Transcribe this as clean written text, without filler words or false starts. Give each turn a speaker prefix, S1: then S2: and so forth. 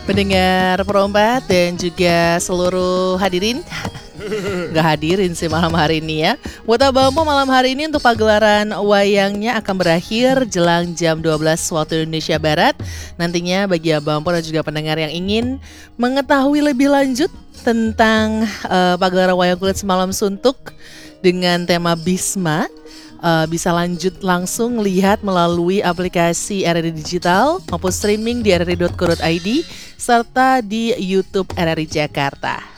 S1: Pendengar Perombat dan juga seluruh hadirin. Gak hadirin sih malam hari ini ya. Buat Abang Po, malam hari ini untuk pagelaran wayangnya akan berakhir jelang jam 12 waktu Indonesia Barat. Nantinya bagi Abang Po dan juga pendengar yang ingin mengetahui lebih lanjut tentang pagelaran wayang kulit semalam suntuk dengan tema Bisma, bisa lanjut langsung lihat melalui aplikasi RRI Digital maupun streaming di rri.co.id serta di YouTube RRI Jakarta.